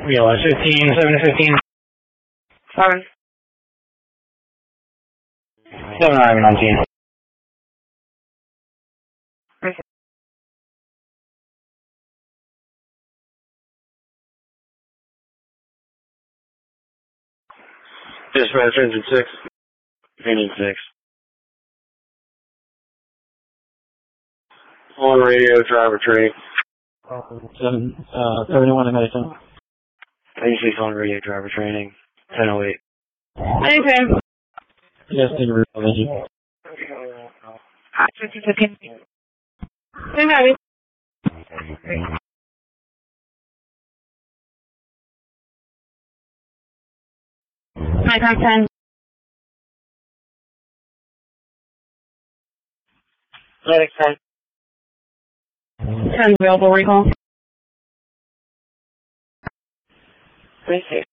Realize 15, 7 to 15. 7. 7 Ivy 19. Okay. Dispatch engine 6. Engine 6. On radio, driver training. 71 in Medicine. Agency's on radio, driver training. 1008. Anything. Yes, thank you. Thank you. Same Ivy. 9 10. 10. 10 available recall. 36.